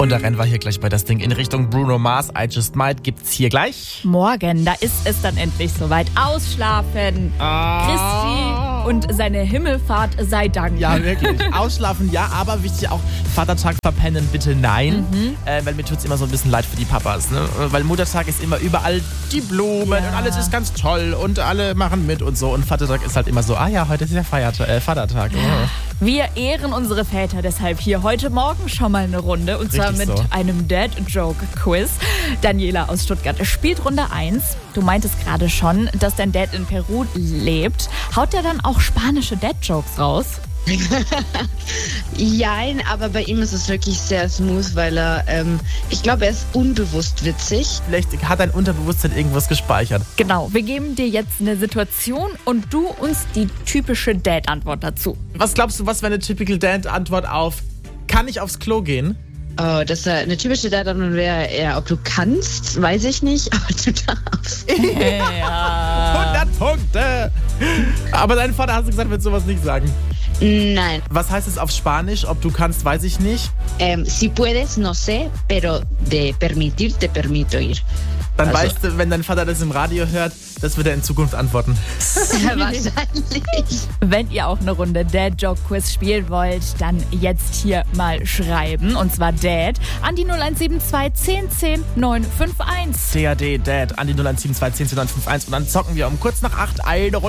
Und da rennen wir hier gleich bei das Ding in Richtung Bruno Mars. I Just Might gibt's hier gleich. Morgen, da ist es dann endlich soweit. Ausschlafen. Christi und seine Himmelfahrt sei Dank. Ja, wirklich. Ausschlafen, ja, aber wichtig auch, Vatertag verpennen, bitte nein. Weil mir tut's immer so ein bisschen leid für die Papas. Ne? Weil Muttertag ist immer überall die Blumen und alles ist ganz toll und alle machen mit und so. Und Vatertag ist halt immer so, heute ist ja Vatertag. Wir ehren unsere Väter deshalb hier heute Morgen schon mal eine Runde. Und zwar Richtig mit so. einem Dad-Joke-Quiz. Daniela aus Stuttgart spielt Runde 1. Du meintest gerade schon, dass dein Dad in Peru lebt. Haut der dann auch spanische Dad-Jokes raus? Jein, aber bei ihm ist es wirklich sehr smooth, weil ich glaube, er ist unbewusst witzig. Vielleicht hat dein Unterbewusstsein irgendwas gespeichert. Genau, wir geben dir jetzt eine Situation und du uns die typische Dad-Antwort dazu. Was glaubst du, was wäre eine Typical Dad-Antwort auf kann ich aufs Klo gehen? Oh, das eine typische Dad-Antwort wäre eher, ob du kannst, weiß ich nicht, aber du darfst. Ja. 100 Punkte! Aber dein Vater, hast du gesagt, wird sowas nicht sagen. Nein. Was heißt es auf Spanisch? Ob du kannst, weiß ich nicht. Si puedes, no sé, pero de permitir, te permito ir. Dann Also- weißt du, wenn dein Vater das im Radio hört, das wird er in Zukunft antworten. Wahrscheinlich. Wenn ihr auch eine Runde Dad-Joke-Quiz spielen wollt, dann jetzt hier mal schreiben. Und zwar Dad an die 0172 10 10 951. CAD Dad an die 0172 10 951 und dann zocken wir um kurz nach 8 eine Runde.